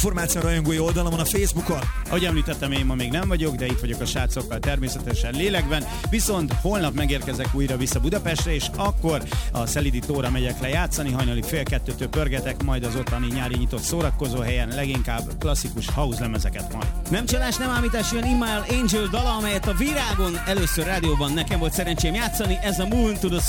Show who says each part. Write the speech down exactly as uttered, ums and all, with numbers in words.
Speaker 1: Formáció rajongói oldalamon a Facebookon.
Speaker 2: Ahogy említettem, én ma még nem vagyok, de itt vagyok a srácokkal természetesen lélekben, viszont holnap megérkezek újra vissza Budapestre, és akkor a Szelidi tóra megyek le játszani, hajnali fél kettőtől pörgetek, majd az ottani nyári nyitott szórakozó helyen leginkább klasszikus house lemezeket majd.
Speaker 3: Nem csalás, nem ámítás, jön Immanuel Angel dala, amelyet a Virágon először rádióban nekem volt szerencsém játszani, ez a Moon to the